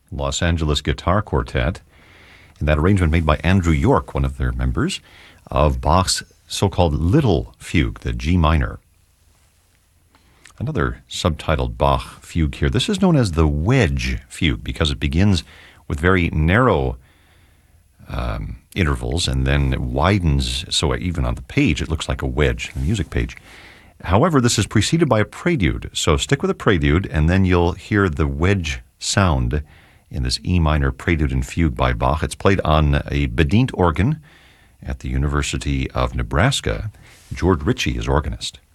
Los Angeles Guitar Quartet, in that arrangement made by Andrew York, one of their members, of Bach's so-called Little Fugue, the G minor. Another subtitled Bach fugue here. This is known as the Wedge Fugue because it begins with very narrow intervals and then it widens, so even on the page it looks like a wedge, the music page. However, this is preceded by a prelude, so stick with a prelude and then you'll hear the wedge sound in this E minor prelude and fugue by Bach. It's played on a Bedient organ at the University of Nebraska. George Ritchie is organist.